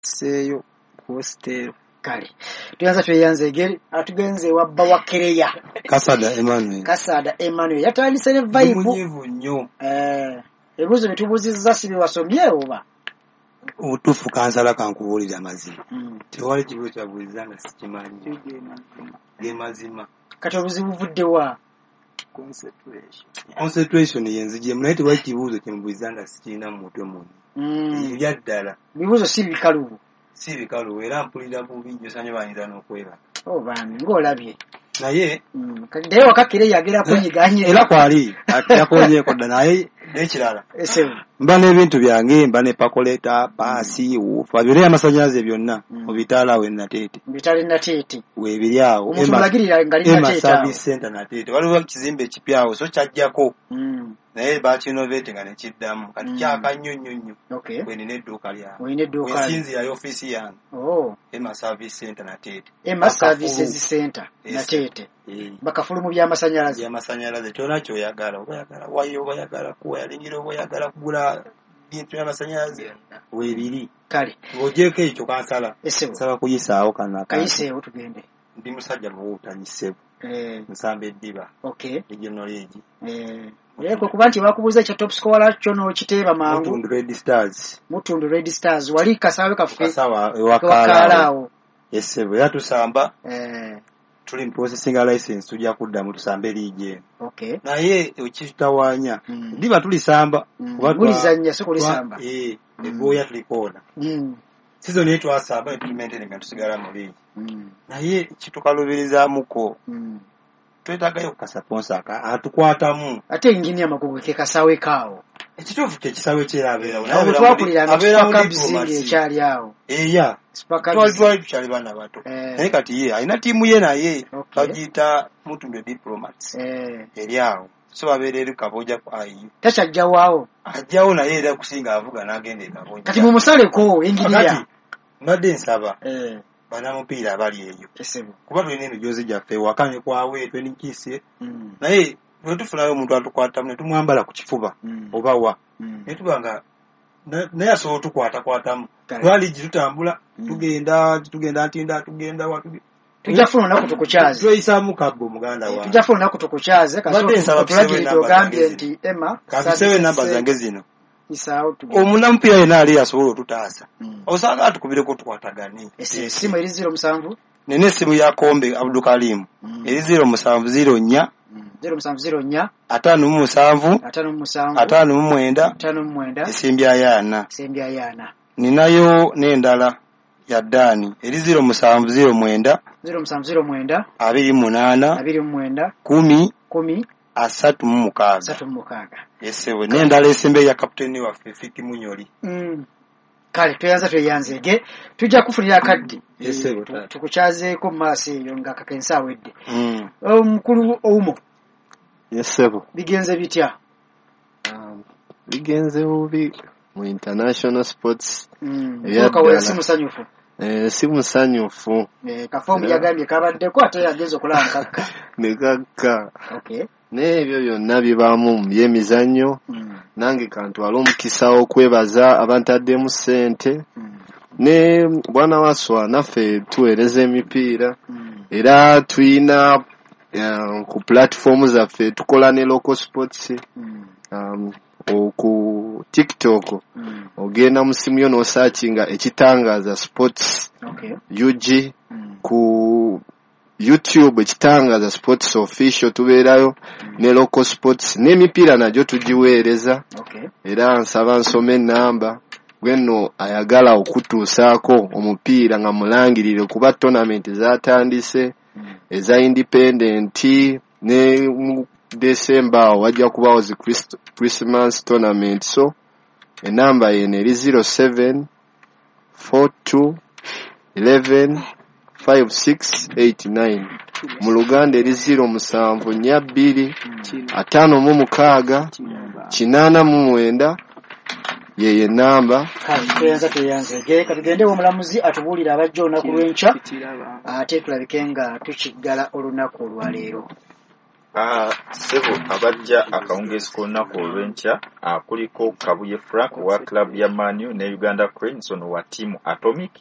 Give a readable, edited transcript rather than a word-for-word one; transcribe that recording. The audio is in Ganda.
seyo hostel kale tuyanza tweyanze atugenze wabba wa Kereya Kasada Emmanuel yatandise ne vibe munyevu nnyo ebuzo bitubuzizza sibi wasomye oba otufu kansala kankubuulira amazima tewali kibuzo kyabuuliza nga sikimanyi ge mazima kati obuzibu buvuddewa concentration yenzijemu naye tewali kibuuzo kyemubuuliza nga sikirina mu mutwe munne ebyaddala bibuzo si bikalubu era mpulira bubi nyosanyo bayinza n'okwebaka bambi ng'olabye naye naye wakakire yagera kunyiganye era kwali yakonyeeko dda naye n'ekirala mba n'ebintu byange mba ne pakoleta paasi wuufa byonna amasannyalaze byonna mu bitaala we Nateete weebiri awo Emma Service Center Nateete waliwo kizimbe ekipya awo so kyajjako naye bakinovate nga nekiddamu kati kyaka nnyo bwe nina edduuka lyawe wesinzirayo ofiisi yange Emma Service Center Nateete bakafulu mu by'amasannyalaze kyona kyoyagala obayagala wayo obayagala kuwayalingira obayagala kugula bintu by'amasannyalaze weebiri kale ng'ogyeko ekyo kansala saba kuyisaawo kayiseewo tugende ndi musajja muwuutanyisebo nsamba eddiba regionalegi kwe kuba nti bakubuuza ekya top scorer kyo n'okiteeba mangu Mutundu Red Stars wali kasaawe kaffe ewakaalaawo esebo era tusamba tuli mu processing license tujja kuddamu tusambe liigi naye ekitutawaanya ddiba tulisamba bulizannya si kulisamba ebooya tulikoona season ye twasamba netumaintenenga tusigala mu liigi naye kitukalubirizaamuko twetagayo kukasaponsa atukwatamu ate engineer makugu ke kasaawe kaawo ekituufu kye kisaawe kyerabeerawo nawe bizinga ekyali awo twali tukyali baana bato naye kati ye alina ttiimu ye naye bagiyita Mutundu Diplomats eri awo so babeera eri Kabojja ku IU takyajjawaawo ajjawo naye era kusinga avuga n'agenda e Kabojja kati mumusaleko engineer mbadde nsaba bannamupiira abali eyo kuba tulina emijoozi gyaffe ewaka ne kwawe twenikiisye naye bwe tufunayo omuntu atukwatamu ne tumwambala ku kifuba oba wa naye tuba nga naye asobola otukwatakwatamu twaligi tutambula tugenda ntinda tugenda wa tujafuna onaku tukukyaze tweyisaamu kabbo muganda wange tujafuna onaku tukukyaze kasotulagirira ogambye nti Emma kabisewo enamba zange zino omunnamupiira yenna ali asobola otutaasa osanga atukubireko tukwatagane essimu eri 07 nina essimu ya Kombe Abdulkalim eri 0704 0704 57 esimbya ninayo n'endala ya Dani eri 0709 28 10 36 esewe n'endala esembe ya kapiteni waffe Fiki Munyoli kale tweyanze tujja kufunira akadde tukukyazeeko mu maaso eyo nga kakensa awedde omukulu Oumo bigenze bitya bigenze bubi mu international sports si musanyufu kafoomu yagambye kabaddeko ate yageza okulaba nekakka n'ebyo byonna bibaamu mu byemizannyo nange kantwala omukisa okwebaza abantaddemu ssente ne bwana Waswa naffe tuweereza emipiira era tuyina ku platform zaffe tukola ne local sports ku TikTok ogenda mu simu yo n'osaakinga ekitangaaza sports UG ku YouTube ekitangaaza sports official tubeerayo ne local sports n'emipiira nagyo tugiweereza era nsaba nsome enamba gwenno ayagala okutuusaako omupiira nga mulangirire kuba tournament zatandise eza independent ne December wajja kubawo zi Christmas tournament so enamba yene eri 07 42 11 5689 mu Luganda eri 0742 56 89 yeye namba tuyanze katugende omulamuzi atubuulira abajja olunaku lw'enkya ate tulabike nga tukiggala olunaku olwaleero Sebo abajja akawungeezi k'olunaku olw'enkya kuliko Kabuye Frank wa club ya Man U ne Uganda Cranes ono wa ttiimu Atomic